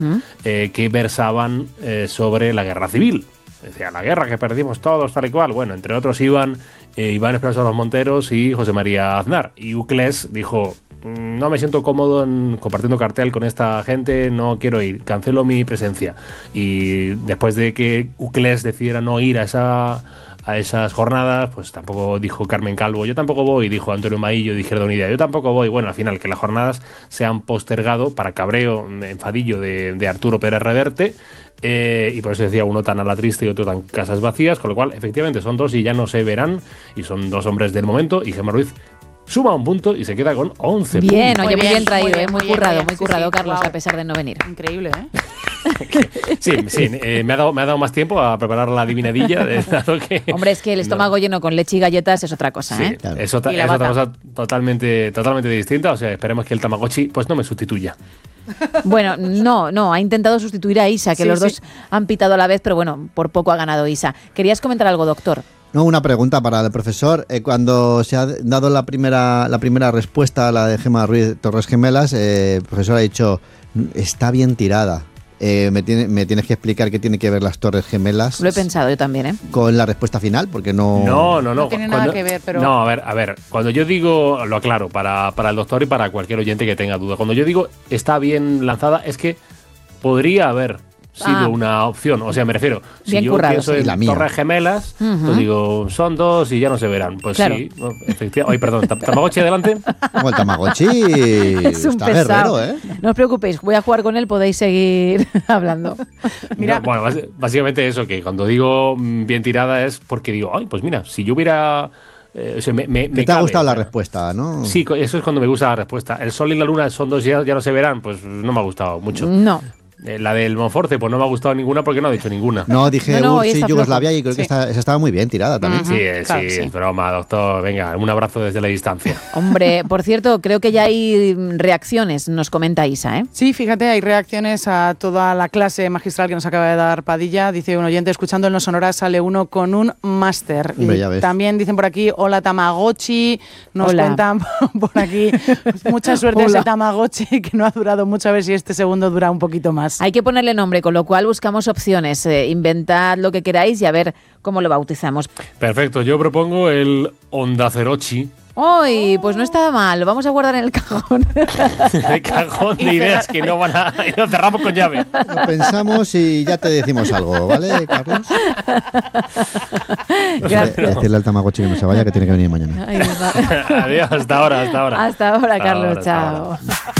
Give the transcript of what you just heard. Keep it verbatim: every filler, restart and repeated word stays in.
¿Mm? eh, que versaban eh, sobre la guerra civil. Decía, la guerra que perdimos todos, tal y cual. Bueno, entre otros iban eh, Iván Espinosa Los Monteros y José María Aznar. Y Uclés dijo, no me siento cómodo en compartiendo cartel con esta gente, no quiero ir, cancelo mi presencia. Y después de que Uclés decidiera no ir a esa... a esas jornadas, pues tampoco dijo Carmen Calvo, yo tampoco voy, dijo Antonio Maillo de Izquierda Unida, yo tampoco voy. Bueno, al final, que las jornadas se han postergado para cabreo, enfadillo de, de Arturo Pérez Reverte, eh, y por eso decía uno tan a la triste y otro tan casas vacías, con lo cual, efectivamente, son dos y ya no se verán, y son dos hombres del momento, y Gemma Ruiz suma un punto y se queda con once puntos. Bien, oye, muy bien traído, muy, bien, eh, muy, muy bien, currado, bien, muy sí, currado, sí, Carlos, wow. a pesar de no venir. Increíble, ¿eh? Sí, sí, eh, me, ha dado, me ha dado más tiempo a preparar la adivinadilla. De, dado que, Hombre, es que el estómago no. lleno con leche y galletas es otra cosa, Sí, ¿eh? claro. es, otra, Y la es otra bata. cosa totalmente, totalmente distinta. O sea, esperemos que el Tamagotchi pues no me sustituya. Bueno, no, no, ha intentado sustituir a Isa, que Sí, los sí. dos han pitado a la vez, pero bueno, por poco ha ganado Isa. ¿Querías comentar algo, doctor? No, una pregunta para el profesor. Eh, cuando se ha dado la primera, la primera respuesta a la de Gemma Ruiz Torres Gemelas, eh, el profesor ha dicho, está bien tirada. Eh, me, tiene, me tienes que explicar qué tiene que ver las Torres Gemelas Lo he pensado yo también, ¿eh? con la respuesta final, porque no... No, no, no. No tiene nada que ver, pero- No, a ver, a ver. Cuando yo digo, lo aclaro, para, para el doctor y para cualquier oyente que tenga duda. Cuando yo digo está bien lanzada, es que podría haber sido Ah. una opción. O sea, me refiero, si Bien yo currado, pienso sí. en La mía. Torres Gemelas, Ujú. pues digo, son dos y ya no se verán. Pues Claro. sí, no, efectivamente. Oye, perdón, ¿Tam- Tamagotchi adelante? Como el Tamagotchi Es un está pesado. guerrero, ¿eh? No os preocupéis, voy a jugar con él, podéis seguir hablando. Mira. No, bueno, bas- básicamente eso, que cuando digo mm, bien tirada es porque digo, ay, pues mira, si yo hubiera... eh, o sea, me, me, Que me te ha cabe, gustado la o sea, respuesta, ¿no? Sí, co- eso es cuando me gusta la respuesta. El sol y la luna son dos y ya, ya no se verán, pues no me ha gustado mucho. No. Eh, la del Monforte, pues no me ha gustado ninguna porque no ha dicho ninguna. No, dije No, no, U R hoy S S está y Yugoslavia flojo. y creo Sí. que esta- esa estaba muy bien tirada también. Sí, eh, Claro, sí, sí. es broma, doctor. Venga, un abrazo desde la distancia. Hombre, por cierto, creo que ya hay reacciones, nos comenta Isa, ¿eh? Sí, fíjate, hay reacciones a toda la clase magistral que nos acaba de dar Padilla. Dice un oyente, escuchando el No Sonora sale uno con un máster. Hombre, Y ya ves. también dicen por aquí, hola Tamagotchi. Nos Hola. cuentan por aquí, mucha suerte a Hola. ese Tamagotchi que no ha durado mucho, a ver si este segundo dura un poquito más. Hay que ponerle nombre, con lo cual buscamos opciones. Eh, inventad lo que queráis y a ver cómo lo bautizamos. Perfecto, yo propongo el Onda Cerochi. ¡Uy! Pues no está mal, lo vamos a guardar en el cajón. El cajón de ideas que no van a... Y lo cerramos con llave. Lo pensamos y ya te decimos algo, ¿vale, Carlos? Gracias. Decirle al Tamagotchi que no se vaya, que tiene que venir mañana. Ay, va. Adiós, hasta ahora, hasta ahora. Hasta ahora, Hasta Carlos. ahora, hasta Chao. ahora.